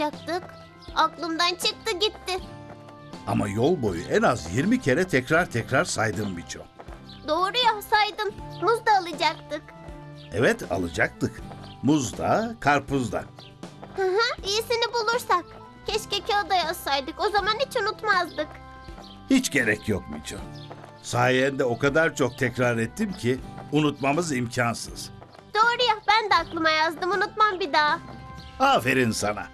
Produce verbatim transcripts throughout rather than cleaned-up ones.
alacaktık? Aklımdan çıktı gitti. Ama yol boyu en az yirmi kere tekrar tekrar saydım Miço. Doğru ya, saydım. Muz da alacaktık. Evet, alacaktık. Muz da, karpuz da. Hı hı, iyisini bulursak. Keşke kağıda yazsaydık. O zaman hiç unutmazdık. Hiç gerek yok Miço. Sayende o kadar çok tekrar ettim ki unutmamız imkansız. Doğru ya, ben de aklıma yazdım. Unutmam bir daha. Aferin sana.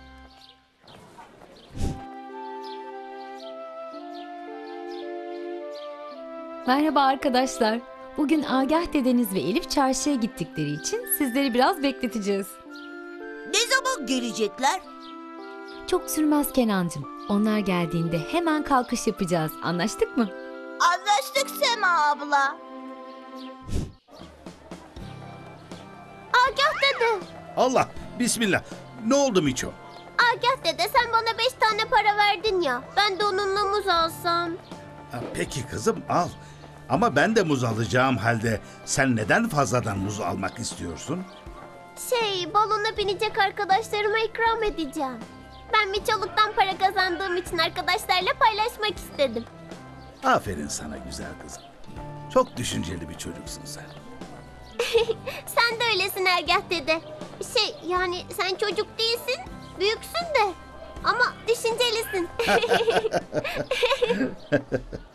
Merhaba arkadaşlar. Bugün Agah dedeniz ve Elif çarşıya gittikleri için sizleri biraz bekleteceğiz. Ne zaman gelecekler? Çok sürmez Kenancığım. Onlar geldiğinde hemen kalkış yapacağız. Anlaştık mı? Anlaştık Sema abla. Agah dede. Allah, bismillah. Ne oldu Miço? Agah dede, sen bana beş tane para verdin ya. Ben de onunla muz alsam. Ha, peki kızım, al. Ama ben de muz alacağım halde sen neden fazladan muz almak istiyorsun? Şey, balona binecek arkadaşlarıma ikram edeceğim. Ben Miçoluk'tan para kazandığım için arkadaşlarla paylaşmak istedim. Aferin sana güzel kızım. Çok düşünceli bir çocuksun sen. Sen de öylesin Agah dede. Şey, yani sen çocuk değilsin, büyüksün de. Ama düşüncelisin.